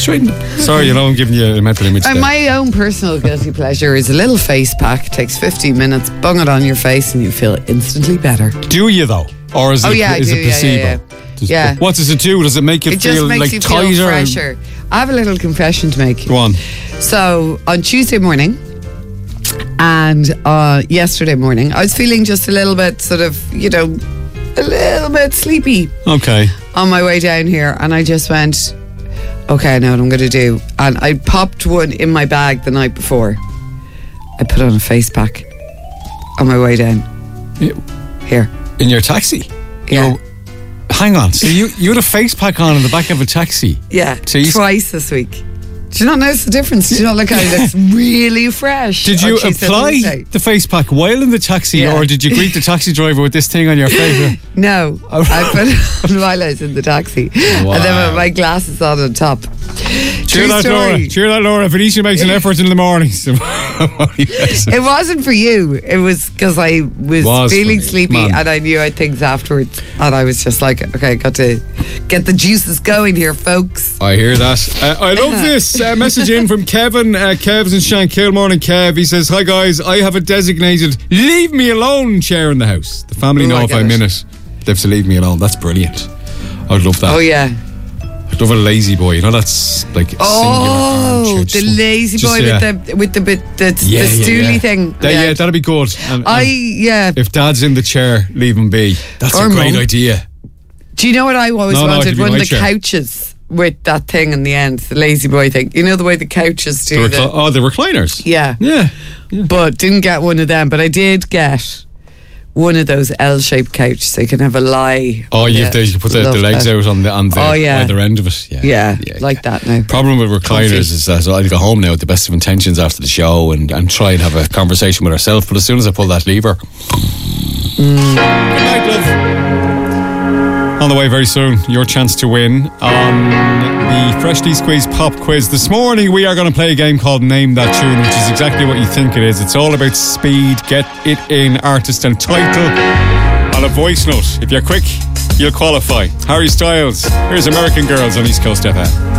Straighten them. Sorry, I'm giving you a mental image there. My own personal guilty pleasure is a little face pack. Takes 15 minutes, bung it on your face and you feel instantly better. Do you though? Or is it, it placebo? Yeah. What does it do? Does it make you feel like you tighter? Feel fresher. I have a little confession to make. Go on. So on Tuesday morning and yesterday morning, I was feeling just a little bit sort of, a little bit sleepy. Okay. On my way down here, and I just went, okay, I know what I'm going to do. And I popped one in my bag the night before. I put on a face pack on my way down. Here. In your taxi? Yeah. Hang on. So you had a face pack on in the back of a taxi? Yeah. Twice this week. Do you not notice the difference? Do you not look how it looks really fresh? Did you apply the face pack while in the taxi, or did you greet the taxi driver with this thing on your face? No, I put it on while I was in the taxi, and then with my glasses on top. Cheer that, Laura. Felicia makes an effort in the mornings. It wasn't for you. It was because I was feeling sleepy, and I knew I had things afterwards, and I was just like, okay, I got to get the juices going here, folks. I hear that. I love this message in from Kevin. Kev's in Shankill. Morning, Kev. He says, hi guys, I have a designated leave me alone chair in the house. The family know if I'm in it, they have to leave me alone. That's brilliant. I'd love that. Oh yeah. I'd love a lazy boy. That's like singular armchair. The lazy boy with the stooly thing. That'd be good. And if Dad's in the chair, leave him be. That's a great idea. Do you know what I always wanted? One of the couches with that thing in the end, the lazy boy thing. You know the way the couches do the recliners. Yeah. But didn't get one of them. But I did get one of those L-shaped couches, so you can have a lie. Oh, you can put the legs out on the either end of it. Yeah, like that now. Problem with recliners is that I'll go home now with the best of intentions after the show and try and have a conversation with herself, but as soon as I pull that lever, good night, love. On the way very soon, your chance to win on the Freshly Squeezed Pop Quiz. This morning we are going to play a game called Name That Tune, which is exactly what you think it is. It's all about speed. Get it in, artist and title on a voice note. If you're quick, you'll qualify. Harry Styles, here's American Girls on East Coast FM.